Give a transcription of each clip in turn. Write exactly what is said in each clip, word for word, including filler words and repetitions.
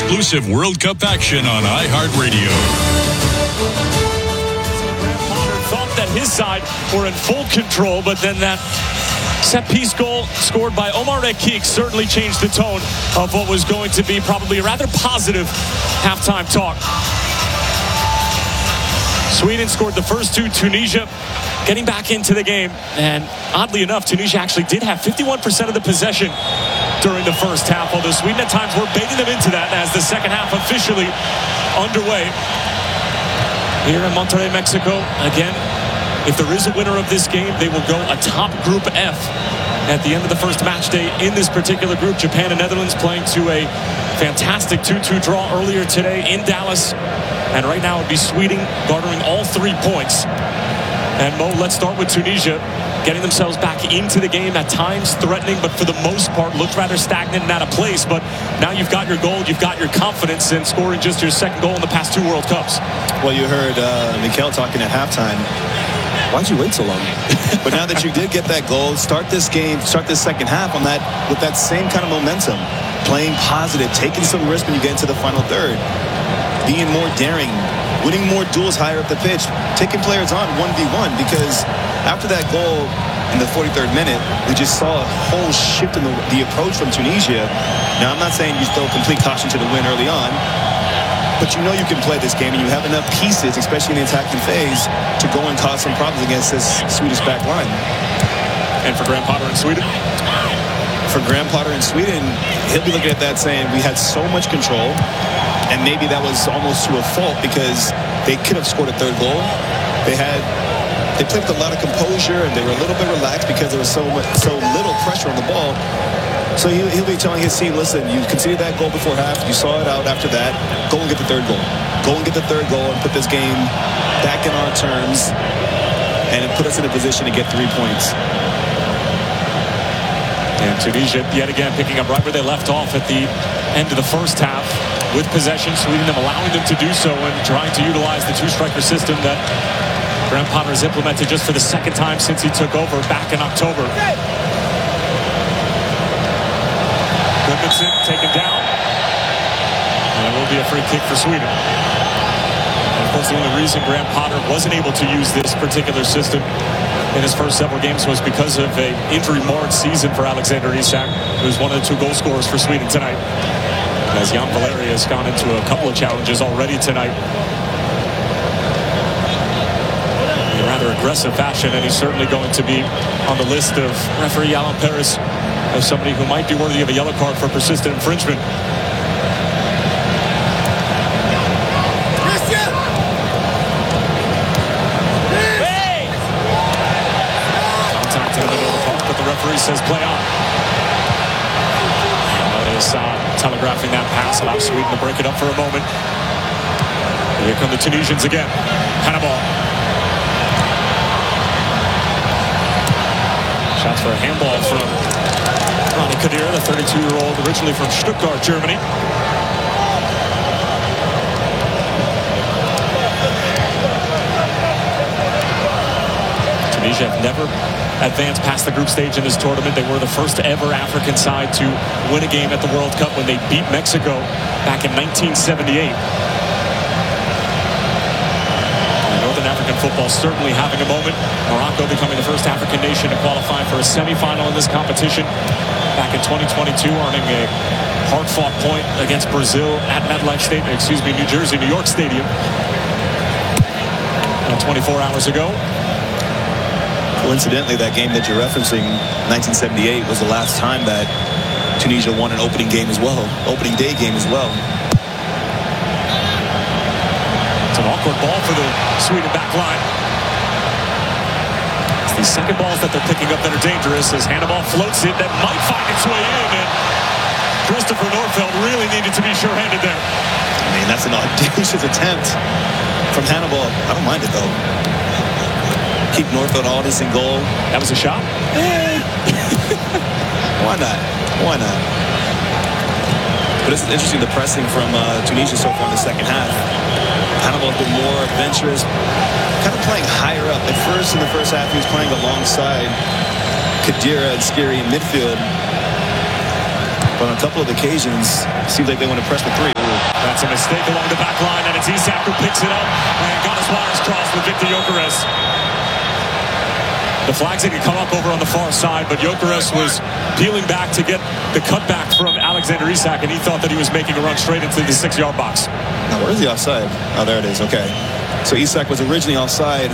exclusive World Cup action on iHeartRadio. Potter thought that his side were in full control, but then that set-piece goal scored by Omar Rekik certainly changed the tone of what was going to be probably a rather positive halftime talk. Sweden scored the first two. Tunisia getting back into the game. And oddly enough, Tunisia actually did have fifty-one percent of the possession during the first half, although Sweden at times were baiting them into that as the second half officially underway. Here in Monterrey, Mexico, again, if there is a winner of this game, they will go atop Group F at the end of the first match day in this particular group. Japan and Netherlands playing to a fantastic two two draw earlier today in Dallas. And right now it would be Sweden garnering all three points. And Mo, let's start with Tunisia, getting themselves back into the game, at times threatening, but for the most part looked rather stagnant and out of place. But now you've got your goal, you've got your confidence in scoring just your second goal in the past two World Cups. Well, you heard uh, Mikel talking at halftime. Why'd you wait so long? But now that you did get that goal, start this game, start this second half on that with that same kind of momentum, playing positive, taking some risk when you get into the final third, being more daring, winning more duels higher up the pitch, taking players on one v one, because after that goal in the forty-third minute, we just saw a whole shift in the, the approach from Tunisia. Now, I'm not saying you throw complete caution to the wind early on, but you know you can play this game, and you have enough pieces, especially in the attacking phase, to go and cause some problems against this Swedish back line. And for Graham Potter in Sweden? For Graham Potter in Sweden, he'll be looking at that saying, we had so much control, and maybe that was almost to a fault, because they could have scored a third goal. They had, they played with a lot of composure, and they were a little bit relaxed because there was so much, so little pressure on the ball. So he'll, he'll be telling his team, listen, you conceded that goal before half, you saw it out after that, go and get the third goal. Go and get the third goal and put this game back in our terms and put us in a position to get three points. And Tunisia, yet again, picking up right where they left off at the end of the first half with possession. Sweden them allowing them to do so and trying to utilize the two-striker system that Graham Potter has implemented just for the second time since he took over back in October. Gudmundsson taken down. And it will be a free kick for Sweden. And of course, the only reason Graham Potter wasn't able to use this particular system in his first several games was because of an injury-marred season for Alexander Isak, who's one of the two goal scorers for Sweden tonight. As Jan Valeria has gone into a couple of challenges already tonight in a rather aggressive fashion, and he's certainly going to be on the list of referee Alan Paris as somebody who might be worthy of a yellow card for persistent infringement. Referee says play on. Assad telegraphing that pass, allows Sweden to break it up for a moment. Here come the Tunisians again. Hannibal. Shots for a handball from Rani Kadir, the thirty-two-year-old originally from Stuttgart, Germany. Tunisia have never advanced past the group stage in this tournament. They were the first ever African side to win a game at the World Cup when they beat Mexico back in nineteen seventy-eight. And Northern African football certainly having a moment. Morocco becoming the first African nation to qualify for a semifinal in this competition back in twenty twenty-two, earning a hard-fought point against Brazil at MetLife Stadium, excuse me, New Jersey, New York Stadium. And twenty-four hours ago, coincidentally, that game that you're referencing, nineteen seventy-eight, was the last time that Tunisia won an opening game as well, opening day game as well. It's an awkward ball for the Sweden back line. It's these second balls that they're picking up that are dangerous as Hannibal floats it, that might find its way in, and Christopher Nordfeldt really needed to be sure-handed there. I mean, that's an audacious attempt from Hannibal. I don't mind it, though. Keep Nordfeldt honest in goal. That was a shot? Eh. Why not? Why not? But it's interesting, the pressing from uh, Tunisia so far in the second half. Hannibal has been more adventurous, kind of playing higher up. At first, in the first half, he was playing alongside Khedira and Skiri in midfield. But on a couple of occasions, it seems like they want to press with three. Ooh. That's a mistake along the back line, and it's Isak who picks it up and got his wires crossed with Viktor Gyökeres. The flags didn't come up over on the far side, but Gyökeres was peeling back to get the cutback from Alexander Isak, and he thought that he was making a run straight into the six-yard box. Now, where is the offside? Oh, there it is. Okay. So Isak was originally offside.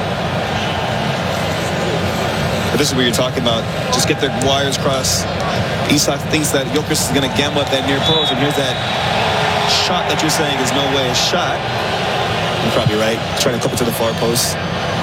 But this is what you're talking about. Just get the wires crossed. Isak thinks that Gyökeres is going to gamble at that near post, and here's that shot that you're saying is no way a shot. You're probably right. Trying to clip it to the far post.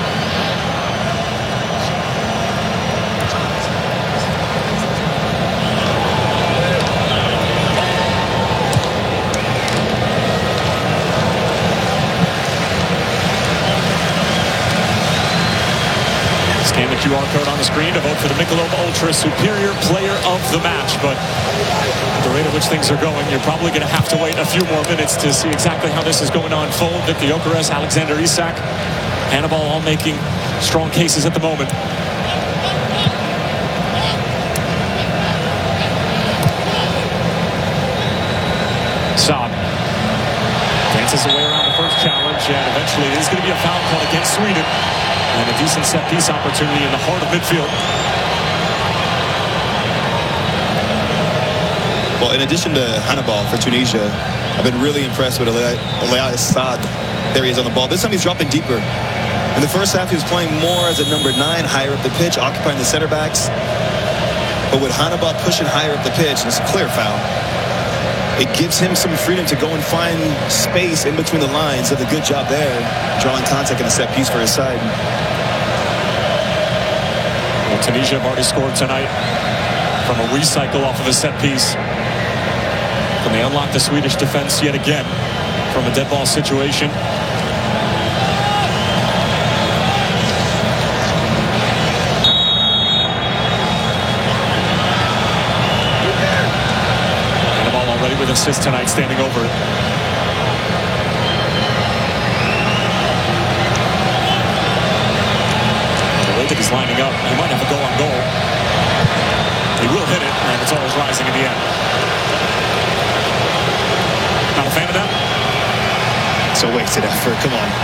Scan the Q R code on the screen to vote for the Michelob Ultra Superior Player of the Match. But at the rate at which things are going, you're probably going to have to wait a few more minutes to see exactly how this is going to unfold. Viktor Gyökeres, Alexander Isak, Hannibal all making strong cases at the moment. Saab dances away around the first challenge, and eventually it is going to be a foul call against Sweden. And a decent set-piece opportunity in the heart of midfield. Well, in addition to Hannibal for Tunisia, I've been really impressed with Elias Saad. There he is on the ball. This time he's dropping deeper. In the first half, he was playing more as a number nine, higher up the pitch, occupying the center backs. But with Hannibal pushing higher up the pitch, and it's a clear foul, it gives him some freedom to go and find space in between the lines. Did a good job there, drawing contact in a set piece for his side. Well, Tunisia have already scored tonight from a recycle off of a set piece. And they unlock the Swedish defense yet again from a dead ball situation. With assist tonight, standing over it. The way that he's lining up, he might have a goal on goal. He will hit it, and it's always rising in the end. Not a fan of that? It's a wasted effort. Come on.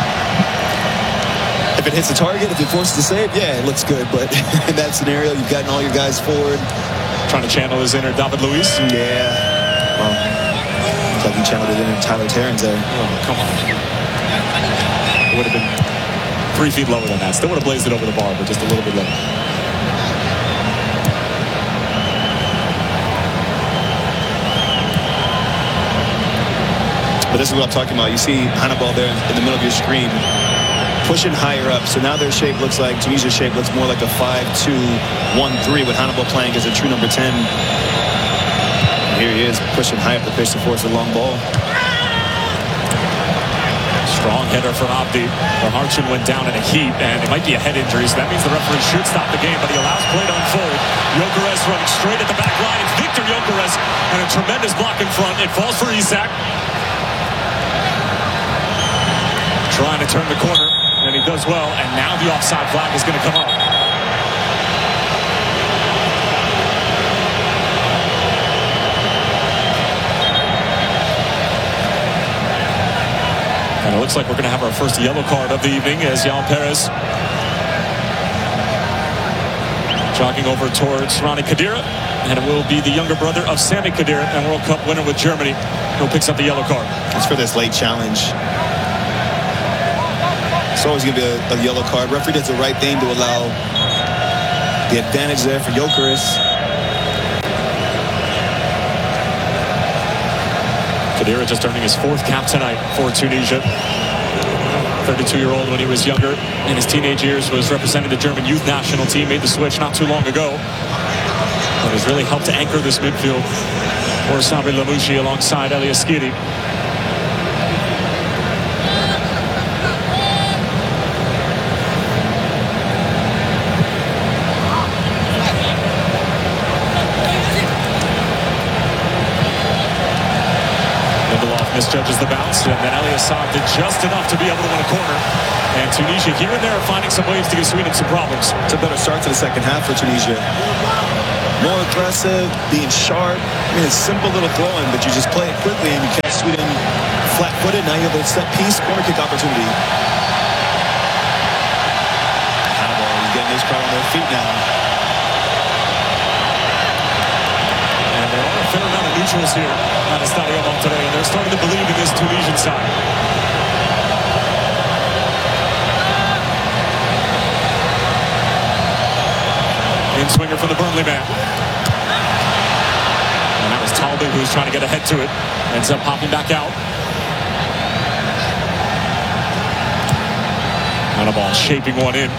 If it hits the target, if you're forced to save, yeah, it looks good. But in that scenario, you've gotten all your guys forward. Trying to channel his inner David Luiz. Yeah. Well, looks like he channeled it in Tyler Terrence there. Oh, come on. It would have been three feet lower than that. Still would have blazed it over the bar, but just a little bit lower. But this is what I'm talking about. You see Hannibal there in the middle of your screen, pushing higher up. So now their shape looks like, Tunisia's shape looks more like a five two one three with Hannibal playing as a true number ten. Here he is, pushing high up the pitch to force a long ball. Strong header for Abdi. Harchin went down in a heap, and it might be a head injury, so that means the referee should stop the game, but he allows play to unfold. Gyökeres running straight at the back line. It's Viktor Gyökeres, and a tremendous block in front. It falls for Isak. Trying to turn the corner, and he does well, and now the offside flag is going to come up. And it looks like we're going to have our first yellow card of the evening as Jan Perez jogging over towards Rani Khedira. And it will be the younger brother of Sami Khedira and World Cup winner with Germany who picks up the yellow card. It's for this late challenge. It's always going to be a, a yellow card. Referee does the right thing to allow the advantage there for Gyökeres. Khedira just earning his fourth cap tonight for Tunisia. thirty-two-year-old when he was younger. In his teenage years was representing the German youth national team. Made the switch not too long ago. And has really helped to anchor this midfield for Sabri Lamouchi alongside Elias Skiri. Misjudges the bounce, and then Elias Saab did just enough to be able to win a corner. And Tunisia here and there are finding some ways to give Sweden some problems. It's a better start to the second half for Tunisia. More aggressive, being sharp. I mean, it's simple little throwing, but you just play it quickly and you catch Sweden Now you have a set piece corner kick opportunity. Hannibal, he's getting his crowd on their feet now. And there are a fair amount of neutrals here at Estadio Monterrey, and they're starting to believe in this Tunisian side. In swinger for the Burnley man. And that was Talbot who was trying to get ahead to it. Ends up popping back out. And a ball shaping one in.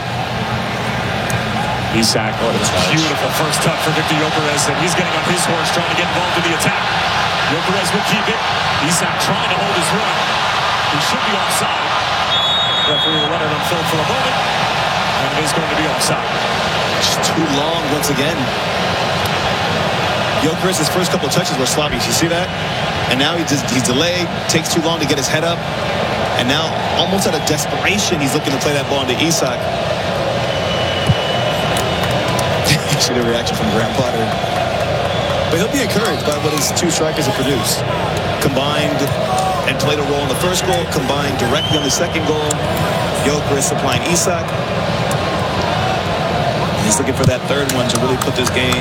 Isak, oh, beautiful first touch for Victor Gyökeres, and he's getting on his horse trying to get involved in the attack. Gyökeres will keep it. Isak trying to hold his run. He should be offside. Referee will let it unfold for a moment, and it is going to be offside. Just too long once again. Gyökeres' first couple of touches were sloppy. You see that? And now he just, he's delayed, takes too long to get his head up. And now, almost out of desperation, he's looking to play that ball into Isak. You see the reaction from Graham Potter. But he'll be encouraged by what his two strikers have produced. Combined and played a role in the first goal, combined directly on the second goal. Gyökeres supplying Isak. He's looking for that third one to really put this game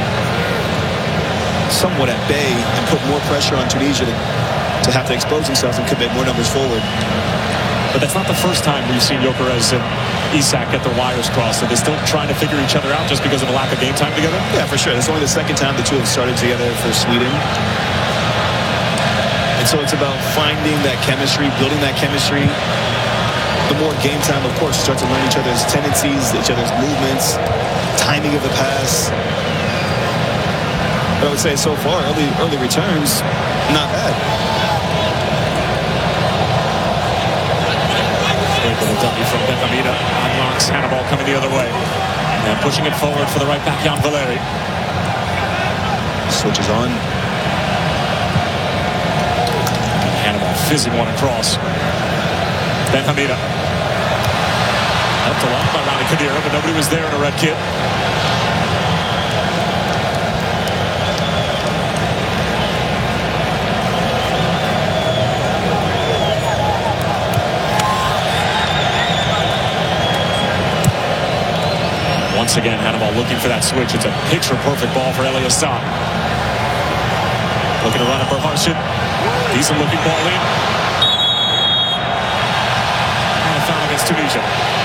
somewhat at bay and put more pressure on Tunisia to, to have to expose themselves and commit more numbers forward. But that's not the first time we've seen Gyökeres and Isak get their wires crossed. So they're still trying to figure each other out just because of a lack of game time together? Yeah, for sure. It's only the second time the two have started together for Sweden. And so it's about finding that chemistry, building that chemistry. The more game time, of course, you start to learn each other's tendencies, each other's movements, timing of the pass. But I would say so far, early early returns, not bad. Great little dummy from Benhamida. Unlocks Hannibal coming the other way. And pushing it forward for the right back, Jan Valeri. Switches on. Hannibal fizzing one across. Benhamida. Helped along by Rani Khedira, but nobody was there in a red kit. Once again, Hannibal looking for that switch. It's a picture-perfect ball for Elie Assad. Looking to run up Berharshin. Decent looking ball in. And a foul against Tunisia.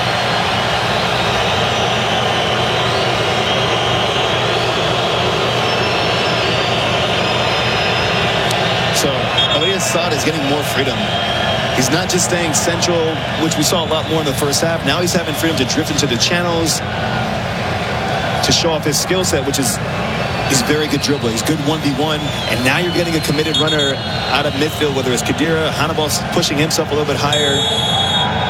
So, Elie Assad is getting more freedom. He's not just staying central, which we saw a lot more in the first half. Now he's having freedom to drift into the channels, to show off his skill set, which is he's very good dribbler. He's good one v one, and now you're getting a committed runner out of midfield, whether it's Khedira, Hannibal's pushing himself a little bit higher.